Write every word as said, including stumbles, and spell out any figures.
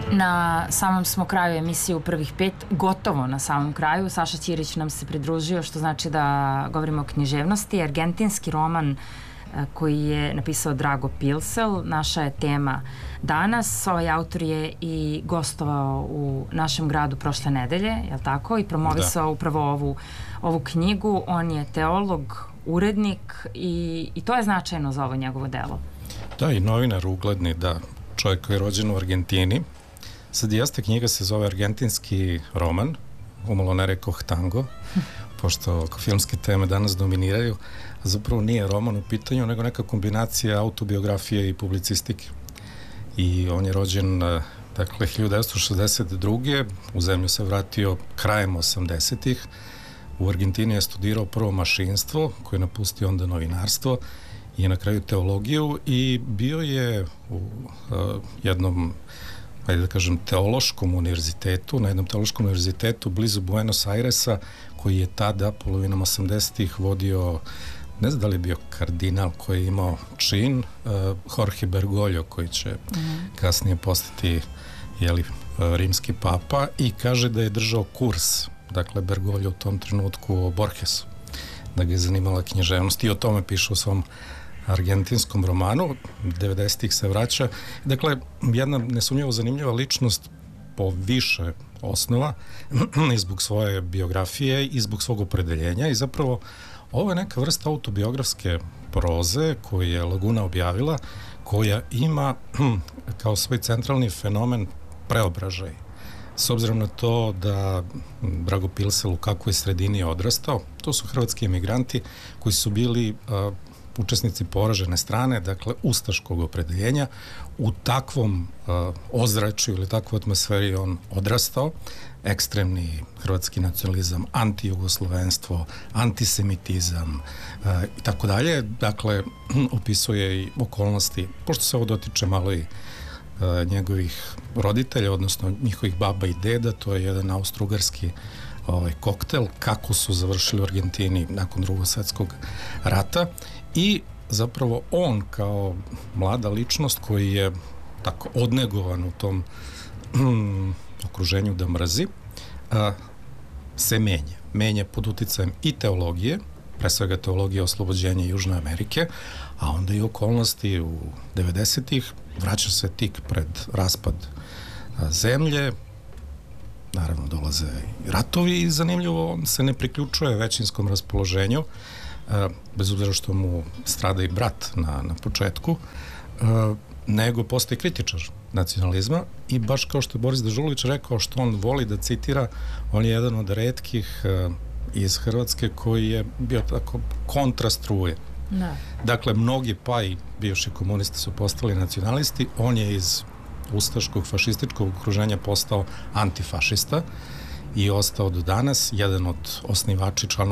Na samom smo kraju emisije u prvih pet, gotovo na samom kraju. Saša Ćirić nam se pridružio, što znači da govorimo o književnosti. Argentinski roman koji je napisao Drago Pilsel, naša je tema danas. Ovaj autor je i gostovao u našem gradu prošle nedelje, je li tako? I promovisao da. upravo ovu, ovu knjigu. On je teolog, urednik i, i to je značajno za ovo njegovo delo. Da, i novinar ugledni, da, čovjek koji je rođen u Argentini. Sad jeste, knjiga se zove Argentinski roman, umalo ne rekoh tango, pošto filmske teme danas dominiraju, a zapravo nije roman u pitanju, nego neka kombinacija autobiografije i publicistike. I on je rođen, dakle, hiljadu devetsto šezdeset druge. U zemlju se vratio krajem osamdesetih. U Argentini je studirao prvo mašinstvo, koje je napustio onda novinarstvo i na kraju teologiju i bio je u uh, jednom, ajde da kažem, teološkom univerzitetu, na jednom teološkom univerzitetu blizu Buenos Airesa, koji je tada, polovinom osamdesetih, vodio, ne znam da li je bio kardinal koji je imao čin, uh, Jorge Bergoglio, koji će mm. kasnije postati, jeli, uh, rimski papa, i kaže da je držao kurs, dakle, Bergoglio u tom trenutku o Borgesu, da ga je zanimala književnost, i o tome piše u svom argentinskom romanu. devedesetih se vraća. Dakle, jedna nesumnjivo zanimljiva ličnost po više osnova i zbog svoje biografije i zbog svog opredeljenja, i zapravo ovo je neka vrsta autobiografske proze koju je Laguna objavila, koja ima kao svoj centralni fenomen preobražaj. S obzirom na to da Drago Pilsel u kakvoj sredini je odrastao, to su hrvatski emigranti koji su bili uh, učesnici poražene strane, dakle ustaškog opredeljenja. U takvom uh, ozračju ili takvoj atmosferi on odrastao. Ekstremni hrvatski nacionalizam, antijugoslovenstvo, antisemitizam uh, i tako dalje. Dakle, opisuje i okolnosti, pošto se ovo dotiče malo i uh, njegovih roditelja, odnosno njihovih baba i deda. To je jedan austrougarski ovaj, koktel, kako su završili u Argentini nakon Drugog svjetskog rata. I zapravo on kao mlada ličnost koji je tako odnegovan u tom mm, okruženju da mrzi, a, se menja. Menja pod uticajem i teologije, pre svega teologije oslobođenja Južne Amerike, a onda i okolnosti u devedesetih, vraća se tik pred raspad a, zemlje, naravno dolaze i ratovi, i zanimljivo, on se ne priključuje većinskom raspoloženju, bez obzira što mu strada i brat na, na početku, nego postaje kritičar nacionalizma, i baš kao što je Boris Dežulović rekao, što on voli da citira, on je jedan od retkih iz Hrvatske koji je bio tako kontra struje. Da. Dakle, mnogi, pa i bivši komunisti, su postali nacionalisti, on je iz ustaškog, fašističkog okruženja postao antifašista i ostao do danas, jedan od osnivači, članova